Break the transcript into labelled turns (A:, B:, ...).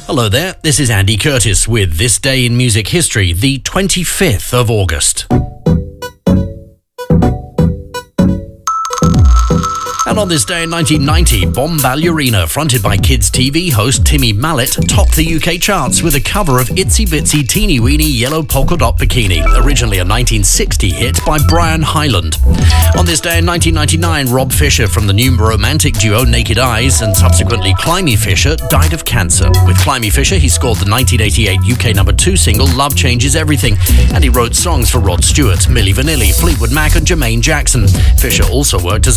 A: Hello there, this is Andy Curtis with This Day in Music History, the 25th of August. And on this day in 1990, Bomb Ballerina, fronted by Kids TV host Timmy Mallet, topped the UK charts with a cover of Itsy Bitsy Teeny Weeny Yellow Polka Dot Bikini, originally a 1960 hit by Brian Hyland. On this day in 1999, Rob Fisher from the new romantic duo Naked Eyes and subsequently Climie Fisher died of cancer. With Climie Fisher, he scored the 1988 UK #2 single Love Changes Everything, and he wrote songs for Rod Stewart, Milli Vanilli, Fleetwood Mac and Jermaine Jackson. Fisher also worked as